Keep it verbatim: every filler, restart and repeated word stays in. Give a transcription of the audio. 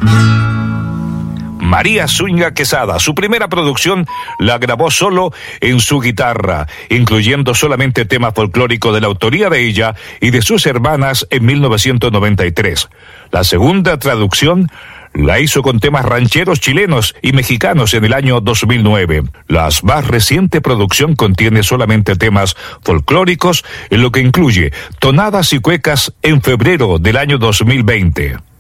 María Zúñiga Quesada, su primera producción la grabó solo en su guitarra, incluyendo solamente temas folclóricos de la autoría de ella y de sus hermanas en mil novecientos noventa y tres. La segunda traducción la hizo con temas rancheros chilenos y mexicanos en el año dos mil nueve. La más reciente producción contiene solamente temas folclóricos, en lo que incluye tonadas y cuecas en febrero del año dos mil veinte.